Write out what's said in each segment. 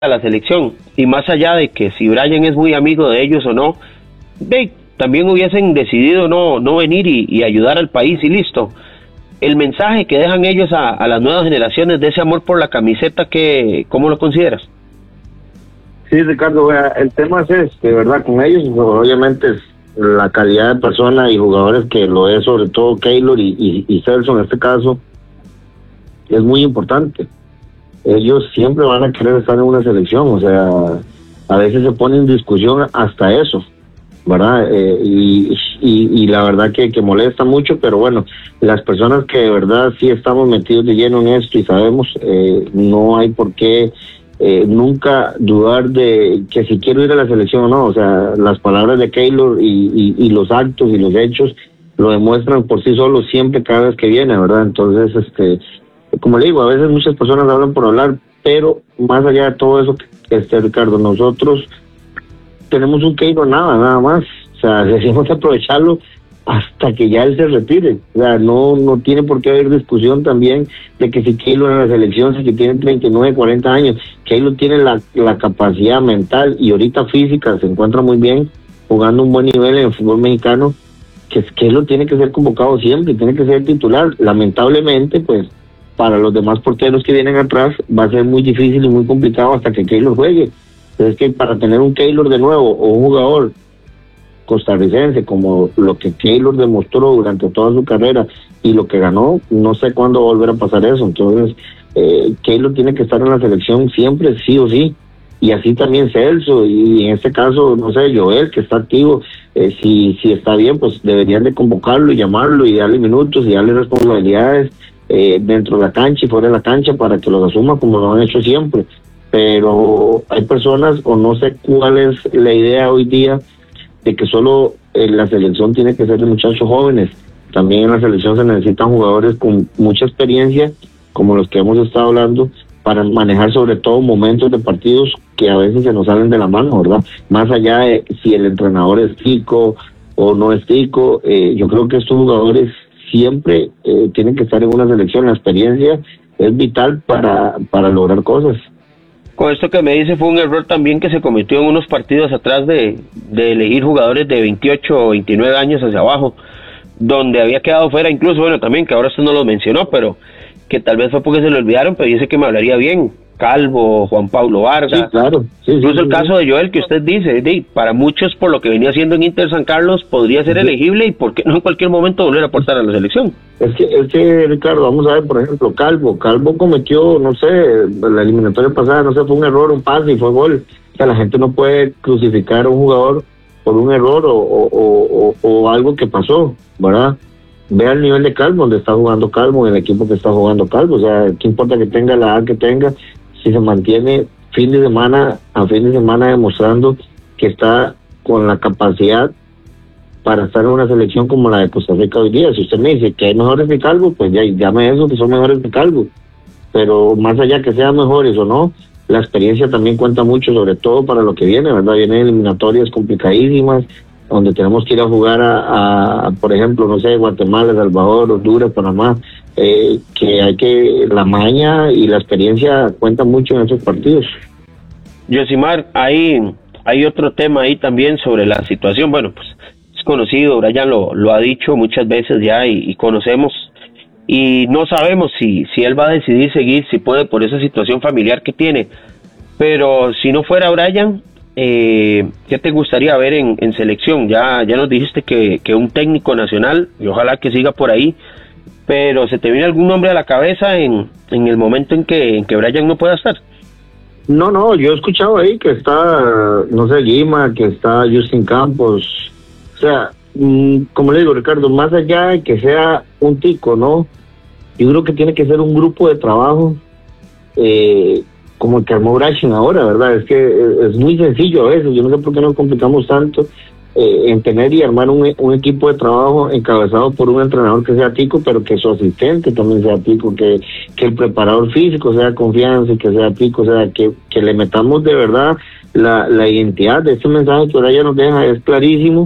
a la selección, y más allá de que si Brian es muy amigo de ellos o no, también hubiesen decidido no venir y ayudar al país y listo. El mensaje que dejan ellos a las nuevas generaciones de ese amor por la camiseta, ¿cómo lo consideras? Sí, Ricardo, el tema es ¿verdad? Con ellos, obviamente, es la calidad de persona y jugadores que lo es, sobre todo Keylor y Celso en este caso, es muy importante. Ellos siempre van a querer estar en una selección, o sea, a veces se pone en discusión hasta eso, ¿verdad? Y la verdad que molesta mucho, pero bueno, las personas que de verdad sí estamos metidos de lleno en esto y sabemos, no hay por qué nunca dudar de que si quiero ir a la selección o no. O sea, las palabras de Keylor y los actos y los hechos lo demuestran por sí solos siempre, cada vez que viene, ¿verdad? Entonces, como le digo, a veces muchas personas hablan por hablar, pero más allá de todo eso, Ricardo, nosotros tenemos un Keylor nada más. O sea, decimos aprovecharlo hasta que ya él se retire. O sea, no tiene por qué haber discusión también de que si Keylor en la selección, si tiene 39, 40 años, Keylor tiene la capacidad mental y ahorita física, se encuentra muy bien, jugando un buen nivel en el fútbol mexicano, que Keylor tiene que ser convocado siempre, tiene que ser titular. Lamentablemente, pues, para los demás porteros que vienen atrás, va a ser muy difícil y muy complicado hasta que Keylor juegue. Entonces, que para tener un Keylor de nuevo, o un jugador costarricense, como lo que Keylor demostró durante toda su carrera y lo que ganó, no sé cuándo volver a pasar eso. Entonces, Keylor tiene que estar en la selección siempre, sí o sí, y así también Celso, y en este caso, no sé, Joel, que está activo, si está bien, pues deberían de convocarlo y llamarlo y darle minutos y darle responsabilidades dentro de la cancha y fuera de la cancha para que los asuma como lo han hecho siempre. Pero hay personas, o no sé cuál es la idea hoy día, de que solo la selección tiene que ser de muchachos jóvenes. También en la selección se necesitan jugadores con mucha experiencia, como los que hemos estado hablando, para manejar sobre todo momentos de partidos que a veces se nos salen de la mano, ¿verdad? Más allá de si el entrenador es tico o no es tico, yo creo que estos jugadores siempre tienen que estar en una selección. La experiencia es vital para lograr cosas. Con esto que me dice, fue un error también que se cometió en unos partidos atrás de elegir jugadores de 28 o 29 años hacia abajo, donde había quedado fuera, incluso, bueno, también, que ahora usted no lo mencionó, pero que tal vez fue porque se lo olvidaron, pero dice que me hablaría bien, Calvo, Juan Pablo Vargas. Sí, claro. Sí, incluso el caso de Joel, que usted dice, para muchos, por lo que venía haciendo en Inter San Carlos, podría ser elegible, y por qué no en cualquier momento volver a aportar a la selección. Es que Ricardo, vamos a ver, por ejemplo, Calvo cometió, no sé, la eliminatoria pasada, no sé, fue un error, un pase y fue gol. O sea, la gente no puede crucificar a un jugador por un error o algo que pasó, ¿verdad? Vea el nivel de Calvo, donde está jugando Calvo, en el equipo que está jugando Calvo. O sea, ¿qué importa que tenga la edad que tenga? Si se mantiene fin de semana a fin de semana demostrando que está con la capacidad para estar en una selección como la de Costa Rica hoy día. Si usted me dice que hay mejores que Calvo, pues ya llame eso, que son mejores que Calvo. Pero más allá que sean mejores o no, la experiencia también cuenta mucho, sobre todo para lo que viene, ¿verdad? Vienen eliminatorias complicadísimas, donde tenemos que ir a jugar a por ejemplo, no sé, Guatemala, El Salvador, Honduras, Panamá, que hay que, la maña y la experiencia cuentan mucho en esos partidos. Yosimar, hay otro tema ahí también sobre la situación. Bueno, pues es conocido, Brian lo ha dicho muchas veces ya y conocemos, y no sabemos si él va a decidir seguir, si puede, por esa situación familiar que tiene. Pero si no fuera Brian, ¿qué te gustaría ver en selección? Ya nos dijiste que un técnico nacional, y ojalá que siga por ahí, pero ¿se te viene algún nombre a la cabeza en el momento en que Brian no pueda estar? No, yo he escuchado ahí que está, no sé, Guima, que está Justin Campos. O sea, como le digo, Ricardo, más allá de que sea un tico, ¿no? Yo creo que tiene que ser un grupo de trabajo, como el que armó Brashin ahora, ¿verdad? Es que es muy sencillo a veces. Yo no sé por qué nos complicamos tanto en tener y armar un equipo de trabajo encabezado por un entrenador que sea tico, pero que su asistente también sea tico, que el preparador físico sea confianza y que sea tico. O sea, que le metamos de verdad la identidad de este mensaje que ahora ya nos deja, es clarísimo,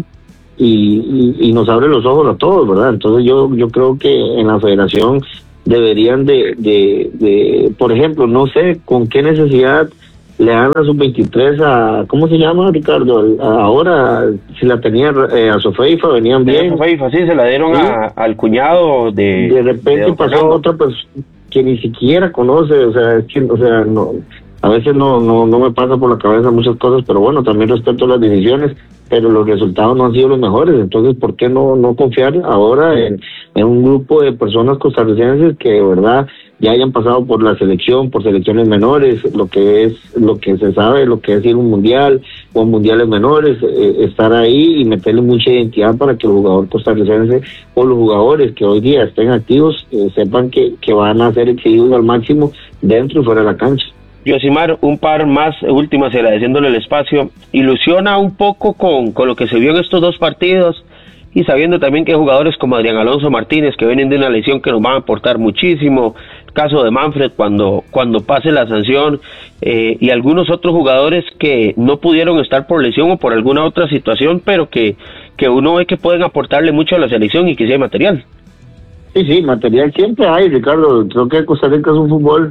y nos abre los ojos a todos, ¿verdad? Entonces yo creo que en la federación deberían de por ejemplo, no sé con qué necesidad le dan a sub-23 a, ¿cómo se llama, Ricardo? Ahora, si la tenía a Sofeifa, venían bien. Sofeifa, sí, se la dieron ¿sí? Al cuñado de repente pasó a otra, pues, que ni siquiera conoce, o sea, no, a veces no me pasa por la cabeza muchas cosas, pero bueno, también respeto las decisiones, pero los resultados no han sido los mejores, entonces, ¿por qué no confiar ahora en un grupo de personas costarricenses que de verdad ya hayan pasado por la selección, por selecciones menores, lo que se sabe, lo que es ir a un mundial o a mundiales menores, estar ahí y meterle mucha identidad para que el jugador costarricense o los jugadores que hoy día estén activos sepan que van a ser exigidos al máximo dentro y fuera de la cancha. Yosimar, un par más últimas, agradeciéndole el espacio. ¿Ilusiona un poco con lo que se vio en estos dos partidos? Y sabiendo también que hay jugadores como Adrián Alonso Martínez que vienen de una lesión que nos van a aportar muchísimo, el caso de Manfred cuando pase la sanción, y algunos otros jugadores que no pudieron estar por lesión o por alguna otra situación, pero que uno ve que pueden aportarle mucho a la selección y que sí hay material. Sí, material siempre hay, Ricardo. Creo que Costa Rica es un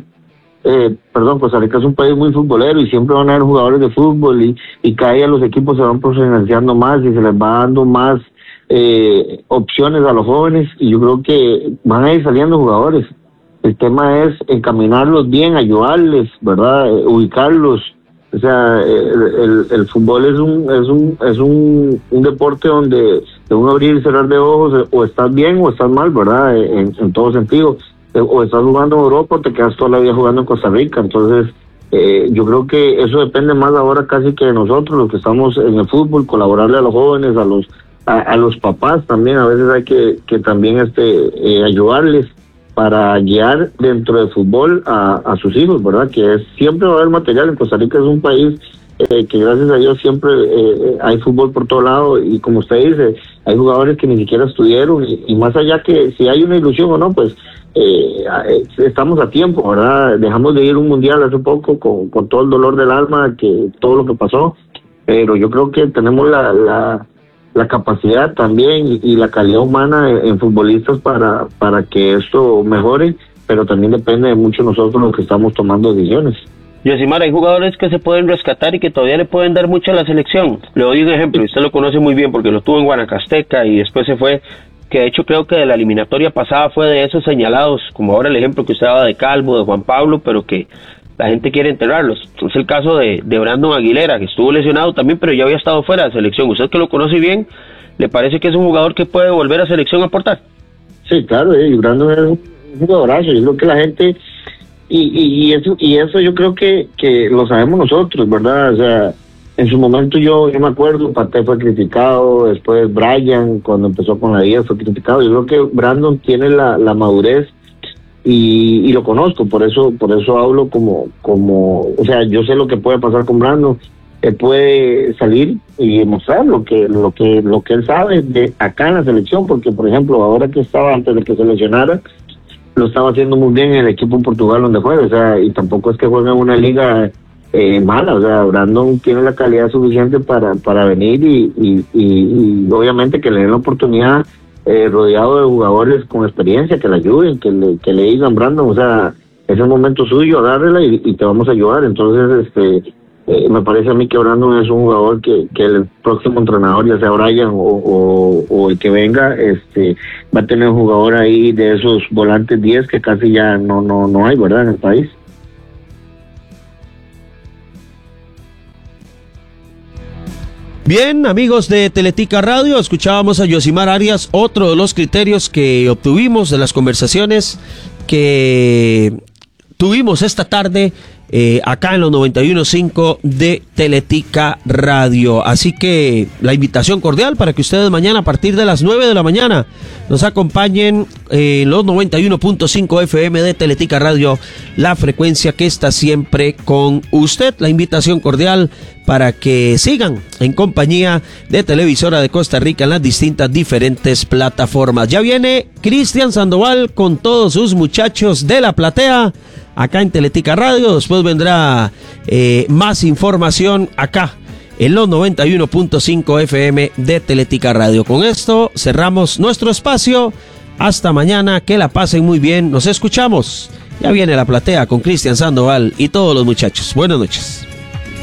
Costa Rica es un país muy futbolero y siempre van a haber jugadores de fútbol y cada día los equipos se van profesionalizando más y se les va dando más opciones a los jóvenes y yo creo que van a ir saliendo jugadores. El tema es encaminarlos bien, ayudarles, ¿verdad? Ubicarlos. O sea, el fútbol es un deporte donde de un abrir y cerrar de ojos, o estás bien o estás mal, ¿verdad? En todo sentido. O estás jugando en Europa o te quedas toda la vida jugando en Costa Rica. Entonces, yo creo que eso depende más ahora casi que de nosotros, los que estamos en el fútbol, colaborarle a los jóvenes, a los papás también. A veces hay que también ayudarles para guiar dentro del fútbol a sus hijos, ¿verdad? Que siempre va a haber material. En Costa Rica es un país que gracias a Dios siempre hay fútbol por todo lado y como usted dice, hay jugadores que ni siquiera estudiaron y más allá que si hay una ilusión o no, pues estamos a tiempo, ¿verdad? Dejamos de ir a un mundial hace poco con todo el dolor del alma, que todo lo que pasó, pero yo creo que tenemos la capacidad también y la calidad humana en futbolistas para que esto mejore, pero también depende de mucho nosotros los que estamos tomando decisiones. Yosimar, hay jugadores que se pueden rescatar y que todavía le pueden dar mucho a la selección. Le doy un ejemplo, y usted lo conoce muy bien porque lo tuvo en Guanacasteca y después se fue, que de hecho creo que de la eliminatoria pasada fue de esos señalados, como ahora el ejemplo que usted daba de Calvo, de Juan Pablo, pero que la gente quiere enterrarlos. Es el caso de Brandon Aguilera, que estuvo lesionado también, pero ya había estado fuera de selección. Usted que lo conoce bien, ¿le parece que es un jugador que puede volver a selección a aportar? Sí, claro, y Brandon es un jugadorazo. Yo creo que la gente... Y eso yo creo que lo sabemos nosotros, ¿verdad? O sea, en su momento yo me acuerdo, Paté fue criticado, después Brian, cuando empezó con la vida, fue criticado. Yo creo que Brandon tiene la madurez y lo conozco, por eso hablo como, o sea, yo sé lo que puede pasar con Brandon. Él puede salir y demostrar lo que él sabe de acá en la selección, porque por ejemplo, ahora que estaba antes de que se lesionara, lo estaba haciendo muy bien en el equipo en Portugal donde juega, o sea, y tampoco es que juegue en una liga mala, o sea, Brandon tiene la calidad suficiente para venir y obviamente que le den la oportunidad rodeado de jugadores con experiencia, que le ayuden, que le digan, Brandon, o sea, es el momento suyo, agárrela y te vamos a ayudar. Entonces, me parece a mí que Brandon es un jugador que el próximo entrenador, ya sea Brian o el que venga, va a tener un jugador ahí de esos volantes 10 que casi ya no hay, ¿verdad?, en el país. Bien, amigos de Teletica Radio, escuchábamos a Yosimar Arias, otro de los criterios que obtuvimos de las conversaciones que tuvimos esta tarde acá en los 91.5 de Teletica Radio. Así que la invitación cordial para que ustedes mañana a partir de las 9 de la mañana nos acompañen en los 91.5 FM de Teletica Radio, la frecuencia que está siempre con usted. La invitación cordial para que sigan en compañía de Televisora de Costa Rica en las distintas diferentes plataformas. Ya viene Cristian Sandoval con todos sus muchachos de la platea acá en Teletica Radio. Después vendrá más información acá en los 91.5 FM de Teletica Radio. Con esto cerramos nuestro espacio. Hasta mañana, que la pasen muy bien. Nos escuchamos. Ya viene la platea con Cristian Sandoval y todos los muchachos. Buenas noches.